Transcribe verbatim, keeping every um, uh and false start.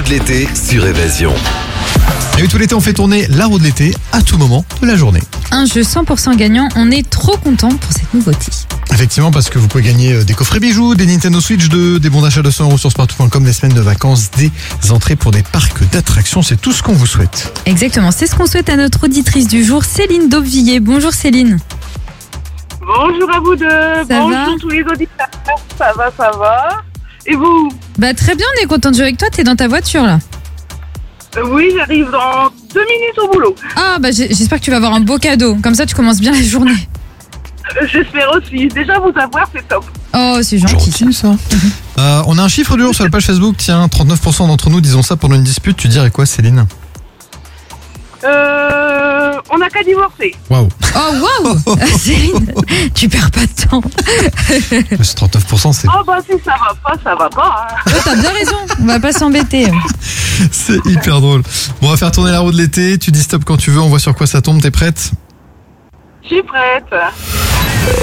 de l'été sur Évasion. Et oui, tout l'été, on fait tourner la roue de l'été à tout moment de la journée. Un jeu cent pour cent gagnant, on est trop content pour cette nouveauté. Effectivement, parce que vous pouvez gagner des coffrets bijoux, des Nintendo Switch deux, des bons d'achat de cent euros sur spartou point com, des semaines de vacances, des entrées pour des parcs d'attractions. C'est tout ce qu'on vous souhaite. Exactement, c'est ce qu'on souhaite à notre auditrice du jour, Céline d'Auvilliers. Bonjour Céline. Bonjour à vous deux, Ça bonjour va tous les auditeurs, ça va, ça va. Et vous? Bah très bien, on est content de jouer avec toi, t'es dans ta voiture là. Euh, Oui, j'arrive dans deux minutes au boulot. Ah bah j'ai- j'espère que tu vas avoir un beau cadeau, comme ça tu commences bien la journée. Euh, J'espère aussi, déjà vous avoir c'est top. Oh c'est gentil. Gentil, ça. Euh, on a un chiffre du jour sur la page Facebook. Tiens, trente-neuf pour cent d'entre nous disons ça pendant une dispute. Tu dirais quoi, Céline? Euh, on n'a qu'à divorcer. Waouh. Oh waouh. Céline, tu perds pas de temps. Ce trente-neuf pour cent, c'est, Oh bah si ça va pas, ça va pas. Hein. Oh, t'as bien raison, on va pas s'embêter. c'est hyper drôle. Bon, on va faire tourner la roue de l'été. Tu dis stop quand tu veux. On voit sur quoi ça tombe. T'es prête? Je suis prête.